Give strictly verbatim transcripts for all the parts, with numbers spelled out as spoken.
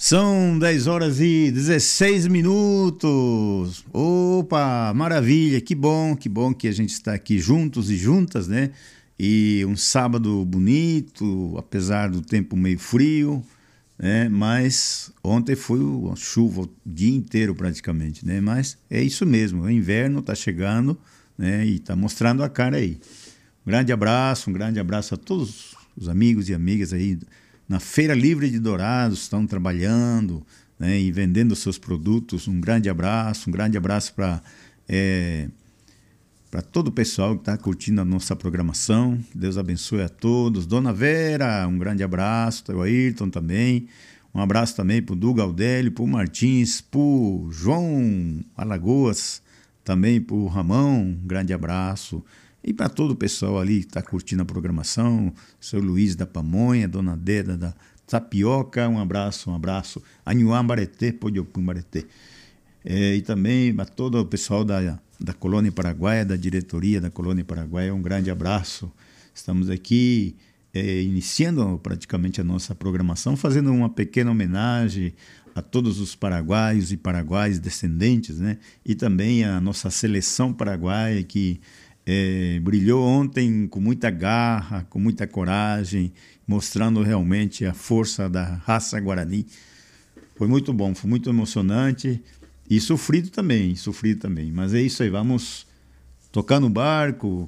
São dez horas e dezesseis minutos. Opa, maravilha, que bom, que bom que a gente está aqui juntos e juntas, né? E um sábado bonito, apesar do tempo meio frio, né? Mas ontem foi uma chuva o dia inteiro praticamente, né? Mas é isso mesmo, o inverno está chegando, né? E está mostrando a cara aí. Um grande abraço, um grande abraço a todos os amigos e amigas aí na Feira Livre de Dourados, estão trabalhando, né, e vendendo seus produtos. Um grande abraço, um grande abraço para é, para todo o pessoal que está curtindo a nossa programação. Deus abençoe a todos. Dona Vera, um grande abraço. O Ayrton também. Um abraço também para o Du Gaudélio, para o Martins, para o João Alagoas, também para o Ramão. Um grande abraço. E para todo o pessoal ali que está curtindo a programação, seu Luiz da Pamonha, Dona Deda da Tapioca, um abraço, um abraço. Anhuá Bareté, Podiopum Bareté. É, e também para todo o pessoal da, da Colônia Paraguaia, da diretoria da Colônia Paraguaia, um grande abraço. Estamos aqui é, iniciando praticamente a nossa programação, fazendo uma pequena homenagem a todos os paraguaios e paraguaios descendentes, né? E também a nossa seleção paraguaia que É, brilhou ontem com muita garra, com muita coragem, mostrando realmente a força da raça Guarani. Foi muito bom, foi muito emocionante e sofrido também, sofrido também. Mas é isso aí, vamos tocar no barco.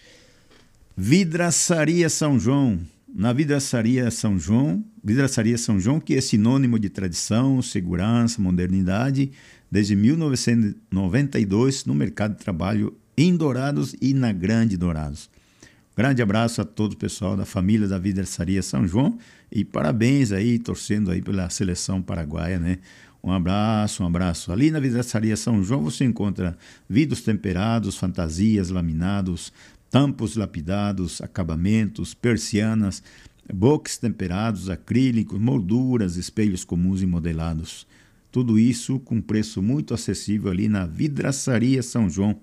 Vidraçaria São João. Na Vidraçaria São João, Vidraçaria São João, que é sinônimo de tradição, segurança, modernidade, desde mil novecentos e noventa e dois no mercado de trabalho em Dourados e na Grande Dourados. Grande abraço a todo o pessoal da família da Vidraçaria São João e parabéns aí, torcendo aí pela seleção paraguaia, né? Um abraço, um abraço. Ali na Vidraçaria São João você encontra vidros temperados, fantasias, laminados, tampos lapidados, acabamentos, persianas, box temperados, acrílicos, molduras, espelhos comuns e modelados. Tudo isso com preço muito acessível ali na Vidraçaria São João.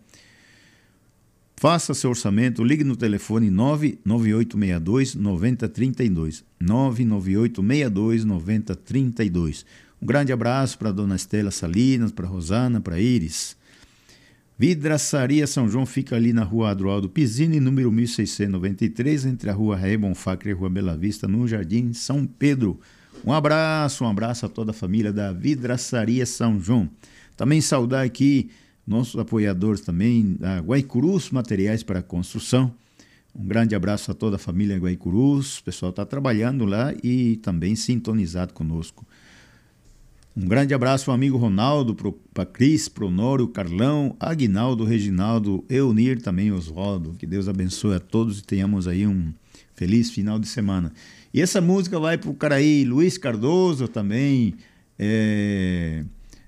Faça seu orçamento, ligue no telefone nove nove oito seis dois nove zero três dois, nove nove oito seis dois nove zero três dois. Um grande abraço para a dona Estela Salinas, para a Rosana, para a Iris. Vidraçaria São João fica ali na rua Adroaldo Pizzini, número mil seiscentos e noventa e três, entre a rua Raymond Facre e a rua Bela Vista, no Jardim São Pedro. Um abraço, um abraço a toda a família da Vidraçaria São João. Também saudar aqui nossos apoiadores também, da Guaicurus Materiais para Construção. Um grande abraço a toda a família Guaicurus. O pessoal está trabalhando lá e também sintonizado conosco. Um grande abraço ao amigo Ronaldo, para Cris, para Honório, Carlão, Aguinaldo, Reginaldo, Eunir, também Oswaldo. Que Deus abençoe a todos e tenhamos aí um feliz final de semana. E essa música vai para o cara aí, Luiz Cardoso também, é...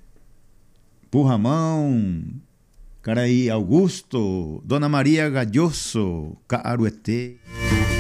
Por Ramão, cara aí, Augusto, Dona Maria Gadioso, Caruete.